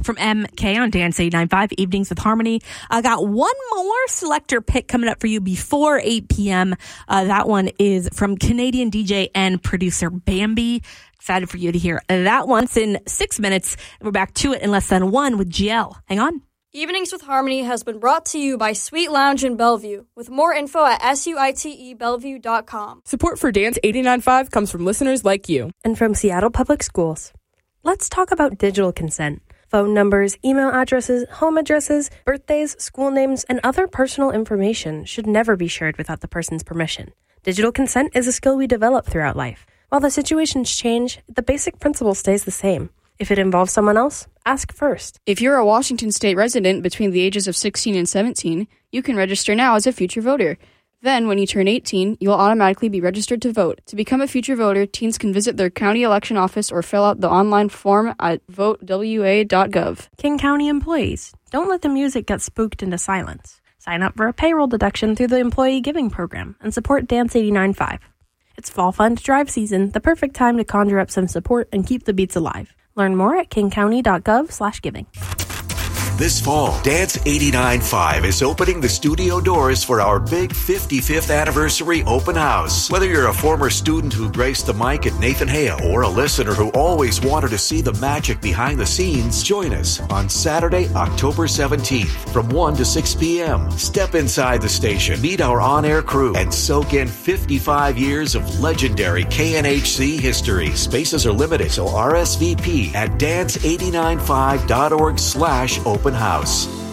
from MK on Dance 89.5 Evenings with Harmony. I got one more selector pick coming up for you before 8 p.m. That one is from Canadian DJ and producer Bambi. Excited for you to hear that one. It's in 6 minutes. We're back to it in less than one with GL. Hang on. Evenings with Harmony has been brought to you by Sweet Lounge in Bellevue, with more info at suitebellevue.com. Support for Dance 89.5 comes from listeners like you. And from Seattle Public Schools. Let's talk about digital consent. Phone numbers, email addresses, home addresses, birthdays, school names, and other personal information should never be shared without the person's permission. Digital consent is a skill we develop throughout life. While the situations change, the basic principle stays the same. If it involves someone else, ask first. If you're a Washington state resident between the ages of 16 and 17, you can register now as a future voter. Then, when you turn 18, you'll automatically be registered to vote. To become a future voter, teens can visit their county election office or fill out the online form at votewa.gov. King County employees, don't let the music get spooked into silence. Sign up for a payroll deduction through the Employee Giving Program and support Dance 89.5. It's Fall Fund Drive season, the perfect time to conjure up some support and keep the beats alive. Learn more at kingcounty.gov/giving. This fall, Dance 89.5 is opening the studio doors for our big 55th anniversary open house. Whether you're a former student who graced the mic at Nathan Hale or a listener who always wanted to see the magic behind the scenes, join us on Saturday, October 17th from 1 to 6 p.m. Step inside the station, meet our on-air crew, and soak in 55 years of legendary KNHC history. Spaces are limited, so RSVP at dance895.org/open house.